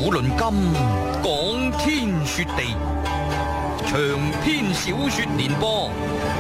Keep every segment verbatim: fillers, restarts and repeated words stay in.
古論今，講天說地，長篇小說連播。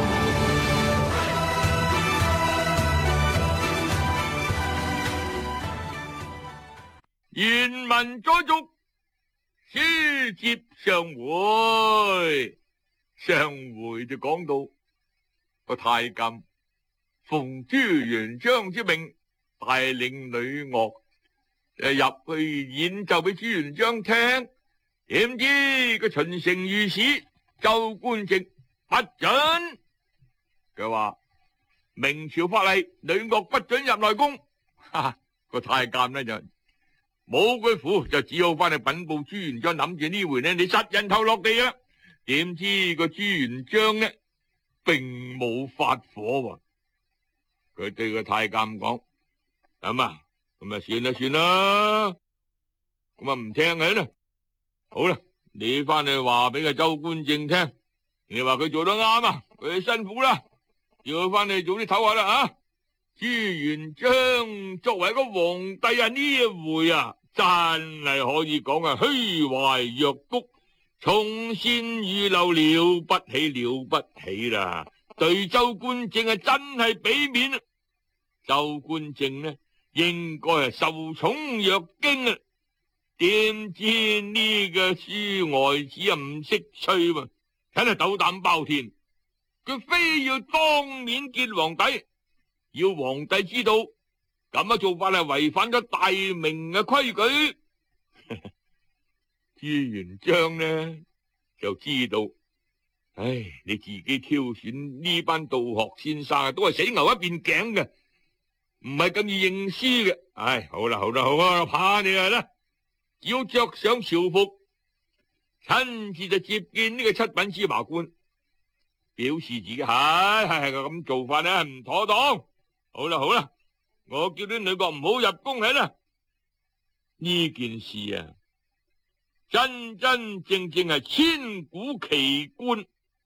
原文再續，書接上回。上回就講到個太監奉朱元璋之命，帶領女樂入去演奏俾朱元璋聽。點知個秦城御史州官正不准，佢話明朝法例，女樂不准入內宮。哈哈，個太監呢就冇佢符，就只好翻去稟報朱元璋，諗住呢回呢你實人頭落地啦。點知個朱元璋呢並冇發火，佢對個太監講：咁啊，咁啊算啦算啦，咁啊唔聽佢啦。好啦，你翻去話俾個州官正聽，你話佢做得啱啊，佢辛苦啦，叫佢翻去早啲唞下啦啊！朱元璋作為一個皇帝啊，呢一回啊真係可以講啊虛懷若谷，從善如流，了不起了不起啦！對州官正啊真係俾面啊！州官正呢應該係受寵若驚啊，點知呢個書呆子啊唔識趣喎，真係斗膽包天，佢非要當面見皇帝，要皇帝知道咁樣做法係違反咗大明嘅規矩。朱元璋呢就知道，唉，你自己挑選呢班道學先生啊，都係死牛一邊頸嘅，唔係咁易認輸嘅。唉，好啦好啦好啦，怕你係啦，只好着上朝服，親自就接見呢個七品芝麻官，表示自己係係係咁做法呢唔妥當。好啦好啦，我叫啲女角唔好入宮係啦。呢件事啊，真真正正係千古奇觀。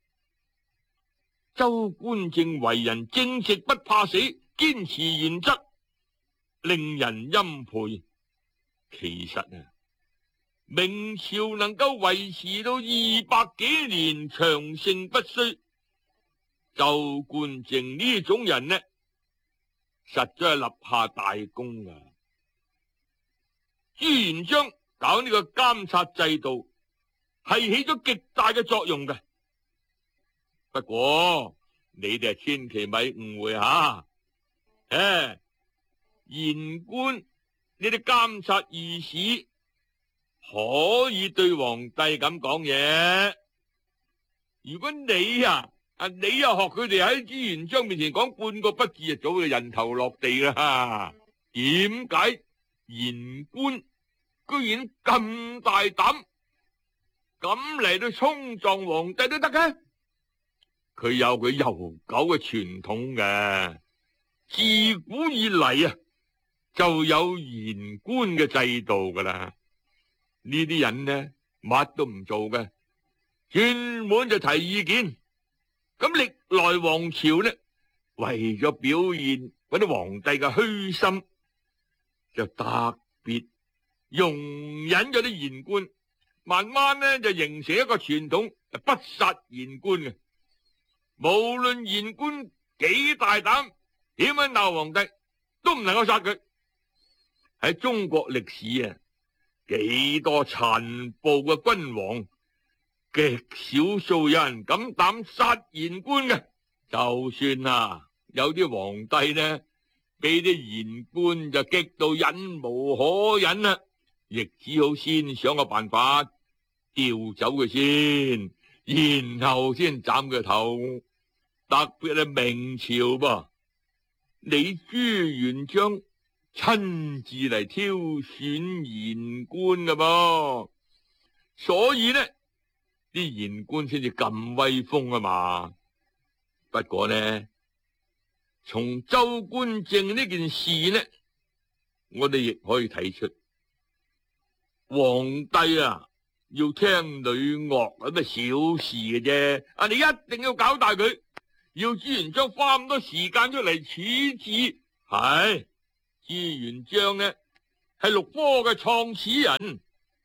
州官正為人正直不怕死，堅持原則，令人欽佩。其實啊，明朝能夠維持到二百幾年長盛不衰，州官正呢種人呢，實在係立下大功啊！朱元璋搞呢個監察制度係起咗極大嘅作用嘅。不過你哋係千祈咪誤會下，誒，言官呢啲監察御史可以對皇帝咁講嘢。如果你啊啊你又學佢哋喺朱元璋面前講半個不字，就早就人頭落地啦。點解言官居然咁大膽，咁嚟到衝撞皇帝都得嘅？佢有佢悠久嘅傳統嘅，自古以嚟啊就有言官嘅制度噶啦。呢啲人呢乜都唔做嘅，專門就提意見。咁歷來王朝呢，為咗表現嗰啲皇帝嘅虛心，就特別容忍咗啲言官，慢慢呢就形成一個傳統，不殺言官嘅。無論言官幾大膽，點樣鬧皇帝，都唔能夠殺佢。喺中國歷史啊，幾多殘暴嘅君王，極少數有人敢膽殺言官嘅。就算啊，有啲皇帝呢，俾啲言官就激到忍無可忍啦，亦只好先想個辦法調走佢先，然後先斬佢頭。特別係明朝噃，你朱元璋親自嚟挑選言官噶噃，所以呢啲言官先至咁威風啊嘛。不過呢，從州官正呢件事呢，我哋亦可以睇出，皇帝啊要聽女樂咁咩小事嘅啫，啊你一定要搞大佢，要朱元璋花咁多時間出嚟處置。係朱元璋呢係六科嘅創始人，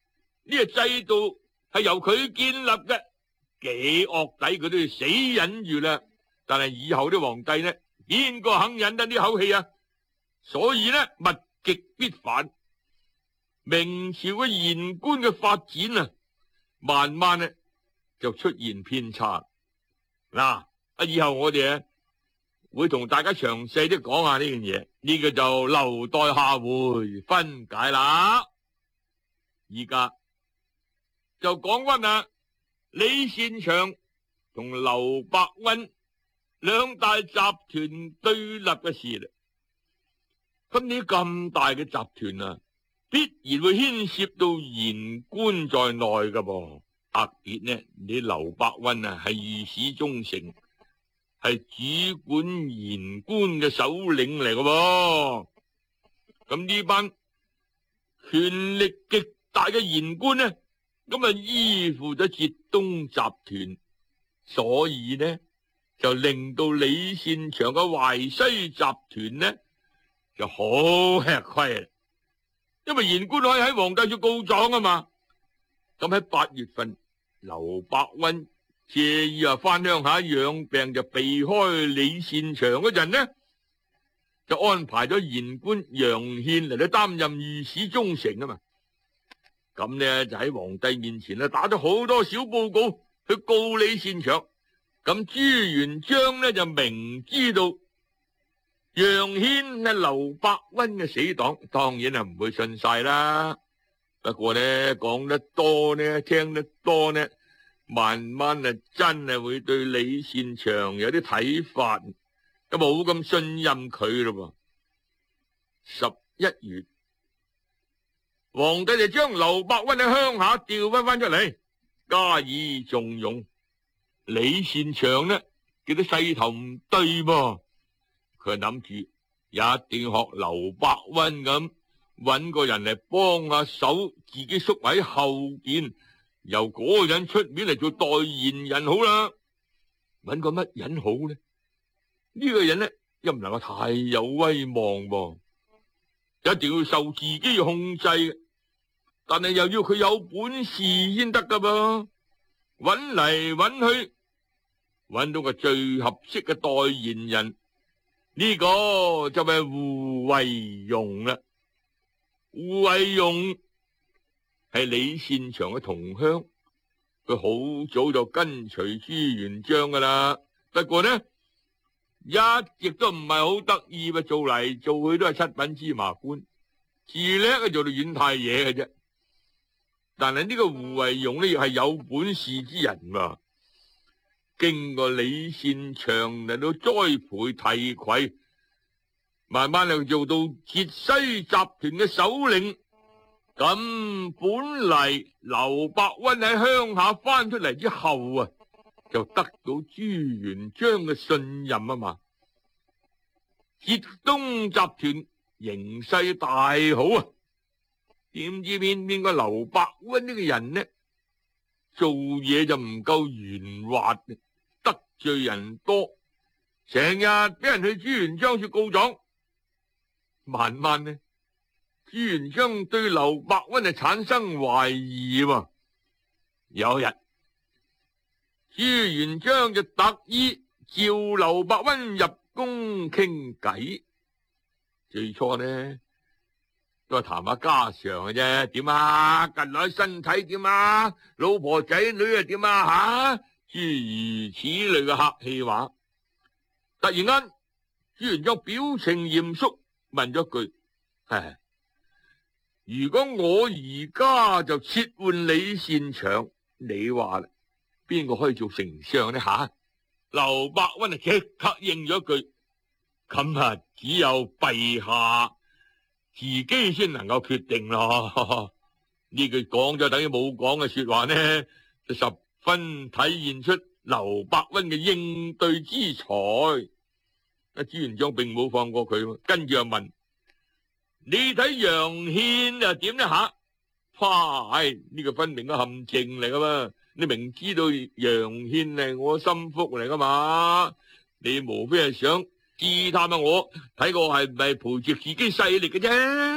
呢個制度係由佢建立嘅，幾惡底佢都要死忍住啦。但係以後啲皇帝呢，邊個肯忍得呢口氣啊？所以呢，物極必反。明朝嘅言官嘅發展啊，慢慢呢就出現偏差。嗱，啊以後我哋啊會同大家詳細啲講下呢樣嘢，呢個就留待下回分解啦。而家就講翻啊李善長同劉伯溫兩大集團對立嘅事啦。咁呢咁大嘅集團啊，必然會牽涉到言官在內噶噃。特別呢，你劉伯溫啊係御史中丞，係主管言官嘅首領嚟噶噃。咁呢班權力極大嘅言官呢，咁啊依附咗浙東集團，所以呢就令到李善長嘅淮西集團呢就好吃虧啊。因為言官可以喺皇帝處告狀啊嘛。咁喺八月份，劉伯溫借意啊翻鄉下養病，就避開李善長嗰陣呢，就安排咗言官楊憲嚟到擔任御史中丞啊嘛。咁呢就喺皇帝面前呢打咗好多小報告去告李善長。咁朱元璋呢就明知道楊憲係劉伯溫嘅死黨，當然係唔會信晒啦。不過呢講得多呢，聽得多呢，慢慢啊真係會對李善長有啲睇法，咁冇咁信任佢咯。十一月，皇帝就將劉伯溫喺鄉下調翻翻出嚟，加以重用。李善長呢見到勢頭唔對噃，佢諗住一定要學劉伯溫咁，搵個人嚟幫下手，自己縮喺後邊，由嗰個人出面嚟做代言人好啦。搵個乜人好呢？呢個人呢又唔能夠太有威望噃，一定要受自己嘅控制，但係又要佢有本事先得噶噃。搵嚟搵去，搵到個最合適嘅代言人，呢個就係胡惟庸啦。胡惟庸係李善長嘅同鄉，佢好早就跟隨朱元璋噶啦。不過呢，一直都唔係好得意，做嚟做去都係七品芝麻官，自叻啊做到縣太爺嘅啫。但係呢個胡惟庸呢，又係有本事之人嘛。經過李善長嚟到栽培提攜，慢慢又做到浙西集團嘅首領。咁本嚟劉伯溫喺鄉下翻出嚟之後啊，就得到朱元璋嘅信任啊嘛。浙東集團形勢大好啊，點知偏偏個劉伯溫呢個人呢，做嘢就唔夠圓滑，得罪人多，成日俾人去朱元璋處告狀。慢慢呢，朱元璋對劉伯溫就產生懷疑喎。有一日，朱元璋就特意召劉伯溫入宮傾偈。最初呢都係談下家常嘅啫，點啊？近來身體點啊？老婆仔女啊點啊？吓，諸如此類嘅客氣話。突然間，朱元璋表情嚴肅，問咗句：唉，如果我而家就撤換李善長，你話啦，邊個可以做丞相呢？吓，劉伯溫啊即刻應咗句：咁啊，只有陛下自己先能夠決定咯。呢句講咗等於冇講嘅說話呢，就十分體現出劉伯溫嘅應對之才。阿朱元璋並冇放過佢，跟住又問：你睇楊憲啊點呢吓？哇，唉，呢個分明嘅陷阱嚟噶嘛！你明知道楊憲係我心腹嚟噶嘛？你無非係想試探下我，睇我係唔係陪住自己勢力嘅啫。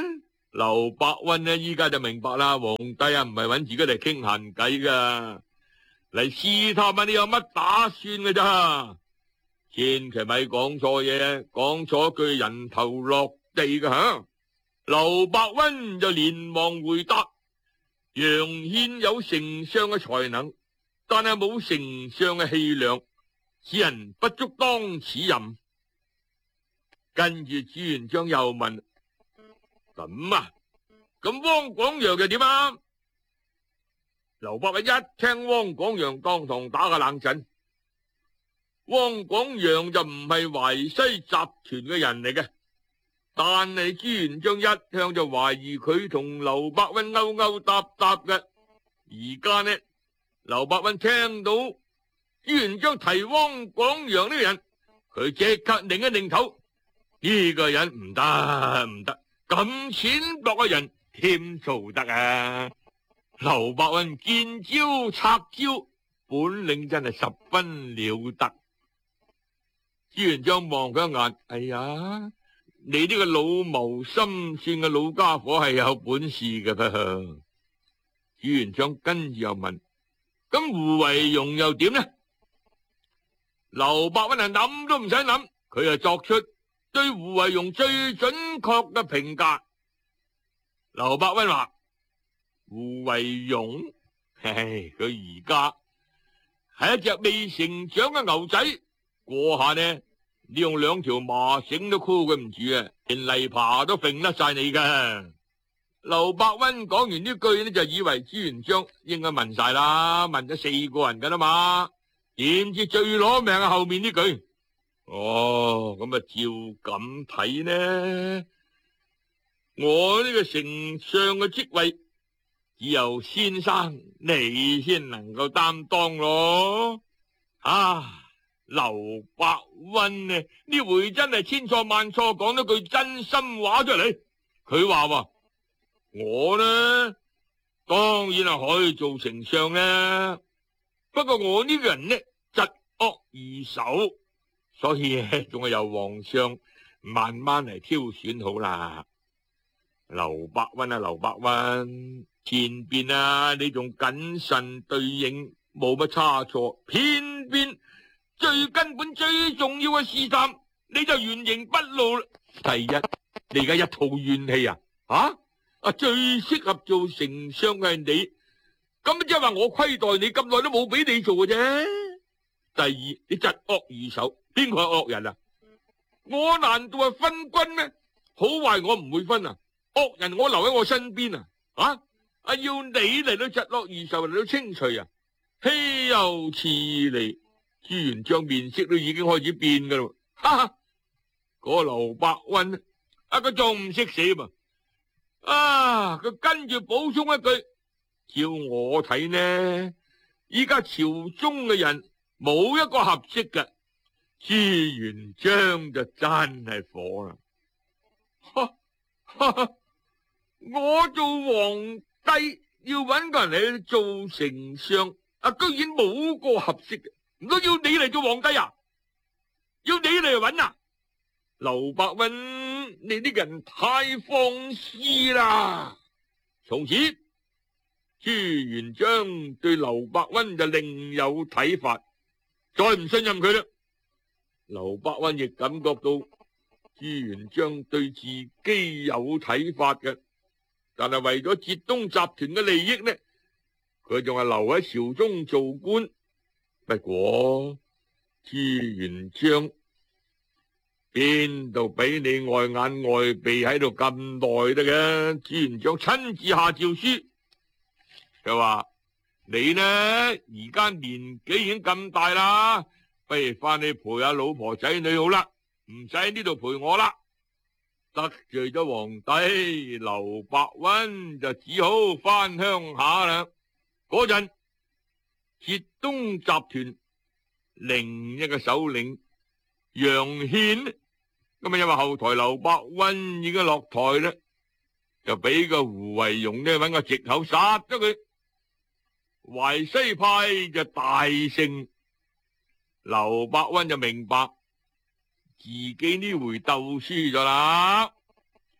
劉伯溫呢，依家就明白啦，皇帝啊，唔係揾自己嚟傾閒偈噶，嚟試探下你有乜打算嘅咋，千祈咪講錯嘢，講錯句人頭落地嘅吓。劉伯溫就連忙回答：楊憲有丞相嘅才能，但係冇丞相嘅氣量，此人不足當此任。跟住朱元璋又問：咁啊，咁汪廣洋又點啊？劉伯溫一聽汪廣洋當堂打個冷震。汪廣洋就唔係淮西集團嘅人嚟嘅，但係朱元璋一向就懷疑佢同劉伯溫勾勾搭搭嘅。而家呢，劉伯溫聽到朱元璋提汪廣洋呢個人，佢即刻擰一擰頭，呢個人唔得唔得，咁淺薄嘅人點做得啊？劉伯溫見招拆招，本領真係十分了得。朱元璋望佢一眼，哎呀，你呢個老謀深算嘅老家伙係有本事嘅噃。朱元璋跟住又問：咁胡惟庸又點呢？劉伯溫係諗都唔使諗，佢就作出對胡惟庸最準確嘅評價。劉伯溫話：胡惟庸，唉，佢而家係一隻未成長嘅牛仔，過下呢，你用兩條麻繩都箍佢唔住啊，連泥爬都揈甩晒你㗎。劉伯溫講完呢句呢，就以為朱元璋應該問晒啦，問咗四個人噶啦嘛，點知最攞命係後面呢句。哦，咁啊照咁睇呢，我呢個丞相嘅職位只有先生你先能夠擔當咯。啊，劉伯溫呢呢回真係千錯萬錯講咗句真心話出嚟。佢話喎，我呢當然係可以做丞相啦，不過我呢個人呢疾惡如仇，所以仲係由皇上慢慢嚟挑選好啦。劉伯溫啊，劉伯溫，前邊啊你仲謹慎對應，冇乜差錯，偏偏最根本最重要嘅試探你就原形畢露啦。第一，你而家一肚怨氣啊，啊啊最適合做丞相嘅係你，咁即係話我虧待你咁耐都冇俾你做嘅啫。第二，你疾惡如仇，邊個係惡人啊？我難道係分君咩？好壞我唔會分啊，惡人我留喺我身邊啊！啊啊要你嚟到疾惡如仇嚟到清除啊！豈有此理！朱元璋面色都已經開始變噶啦，哈哈！嗰個劉伯溫啊，佢仲唔識死嘛？啊，佢跟住補充一句：照我睇呢，依家朝中嘅人冇一個合適嘅，朱元璋就真係火啦！哈哈，我做皇帝要搵個人嚟做丞相，啊，居然冇個合適嘅。唔通要你嚟做皇帝啊？要你嚟搵啊？劉伯溫，你啲人太放肆啦！從此，朱元璋對劉伯溫就另有睇法，再唔信任佢啦。劉伯溫亦感覺到朱元璋對自己有睇法嘅，但係為咗浙東集團嘅利益呢，佢仲係留喺朝中做官。不過朱元璋邊度俾你外眼外鼻喺度咁耐得嘅？朱元璋親自下詔書，就話你呢而家年紀已經咁大啦，不如翻去陪下老婆仔女好啦，唔使喺呢度陪我啦。得罪咗皇帝，劉伯溫就只好翻鄉下啦。嗰陣浙東集團另一個首領楊憲，咁啊因為後台劉伯溫已經落台啦，就俾個胡惟庸呢搵個藉口殺咗佢。淮西派就大勝，劉伯溫就明白自己呢回鬥輸咗啦。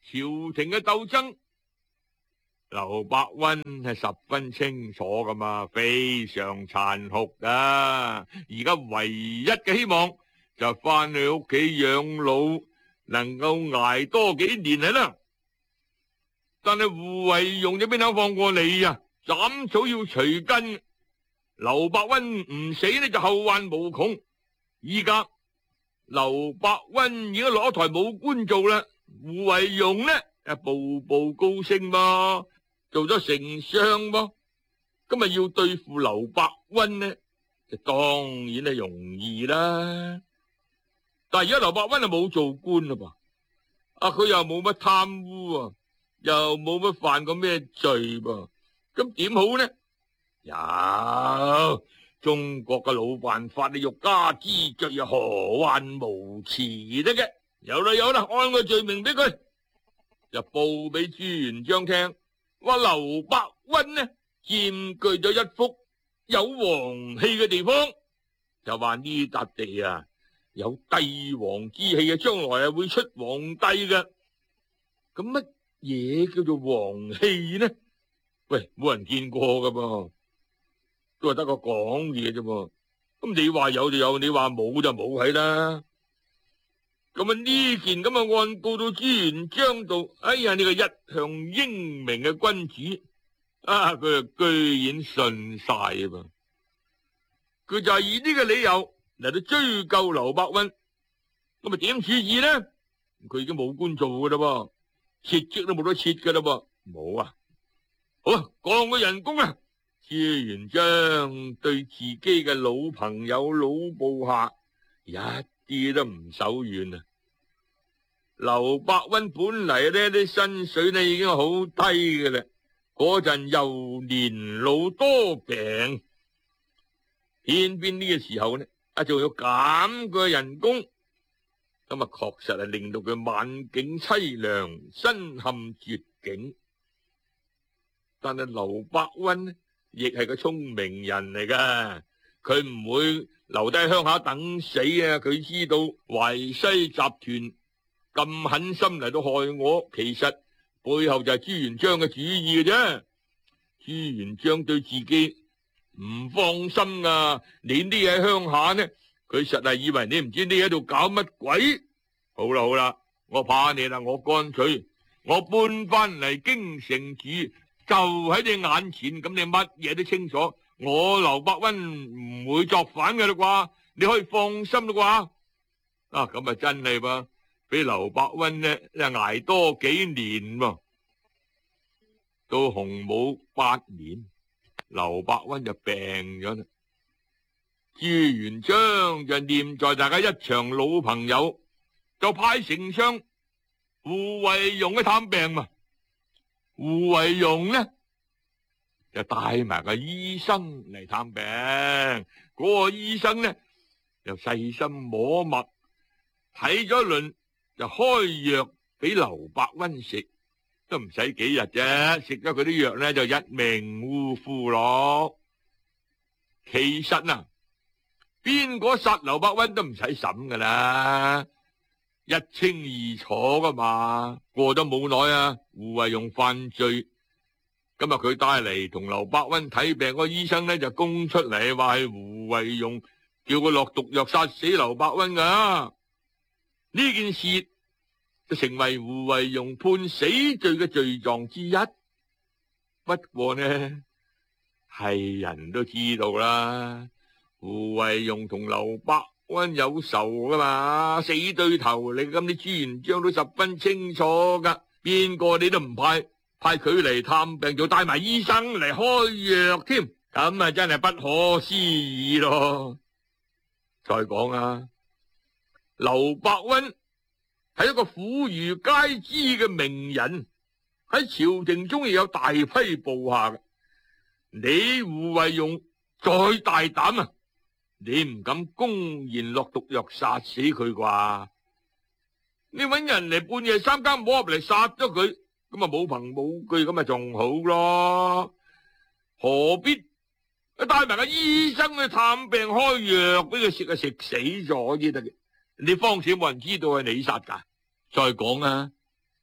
廷嘅鬥爭，劉伯溫係十分清楚噶嘛，非常殘酷啊！而家唯一嘅希望就翻去屋企養老，能夠捱多幾年係啦。但係胡惟庸就邊肯放過你啊？斬草要除根，劉伯溫唔死呢就後患無窮。依家劉伯溫已經攞台武官做啦，胡惟庸呢啊步步高升噃，做咗丞相噃。今日要對付劉伯溫呢，就當然係容易啦。但係而家劉伯溫係冇做官啦噃，啊佢又冇乜貪污啊，又冇乜犯過咩罪噃，咁點好呢？有中國嘅老辦法，你欲加之罪又何患無辭得嘅？有啦有啦，按個罪名俾佢，就報俾朱元璋聽，話劉伯溫呢佔據咗一幅有王氣嘅地方，就話呢笪地啊有帝王之氣啊，將來啊會出皇帝嘅。咁乜嘢叫做王氣呢？喂，冇人見過噶噃，都係得個講嘢啫噃。咁你話有就有，你話冇就冇係啦。咁啊呢件咁嘅案告到朱元璋度，哎呀，你個一向英明嘅君主啊，佢啊居然信晒啊噃！佢就係以呢個理由嚟到追究劉伯溫，咁啊點處置呢？佢已經冇官做噶啦噃，撤職都冇得撤噶啦噃，冇啊！好啊，降佢人工啊！朱元璋對自己嘅老朋友老部下一啲都唔手軟啊！劉伯溫本嚟呢啲薪水呢已經好低嘅啦，嗰陣又年老多病，偏偏呢個時候呢啊仲要減佢人工，咁啊確實係令到佢晚景淒涼，身陷絕境。但係劉伯溫呢亦係個聰明人嚟噶，佢唔會留低鄉下等死啊！佢知道淮西集團咁狠心嚟到害我，其實背後就係朱元璋嘅主意嘅啫。朱元璋對自己唔放心啊！你呢喺鄉下呢，佢實係以為你唔知你喺度搞乜鬼。好啦好啦，我怕你啦，我乾脆我搬翻嚟京城住，就喺你眼前，咁你乜嘢都清楚。我劉伯溫唔會作反嘅啦啩，你可以放心啦啩。啊，咁啊真係噃，俾劉伯溫呢就捱多幾年喎。到洪武八年，劉伯溫就病咗啦。朱元璋就念在大家一場老朋友，就派丞相胡惟庸去探病嘛。胡惟庸呢就帶埋個醫生嚟探病，嗰、那個醫生呢又細心摸脈，睇咗一輪就開藥俾劉伯溫食，都唔使幾日啫，食咗佢啲藥呢就一命嗚呼咯。其實啊，邊個殺劉伯溫都唔使審噶啦，一清二楚噶嘛。過咗冇耐啊，胡惟庸犯罪，今日佢帶嚟同劉伯溫睇病嗰個醫生呢就供出嚟，話係胡惟庸叫佢落毒藥殺死劉伯溫噶。呢件事就成為胡惟庸判死罪嘅罪狀之一。不過呢，係人都知道啦，胡惟庸同劉伯溫有仇噶嘛，死對頭嚟。咁你朱元璋都十分清楚噶，邊個你都唔派，派佢嚟探病，仲帶埋醫生嚟開藥添，咁啊真係不可思議咯。再講啊，劉伯溫係一個婦孺皆知嘅名人，喺朝廷中亦有大批部下嘅。你胡惟庸再大膽啊，你唔敢公然落毒藥殺死佢啩？你搵人嚟半夜三更摸入嚟殺咗佢，咁啊冇憑冇據，咁啊仲好咯？何必帶埋個醫生去探病開藥俾佢食啊？食死咗先得嘅。你方才冇人知道係你殺噶。再講啊，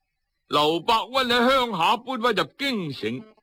劉伯溫喺鄉下搬翻入京城，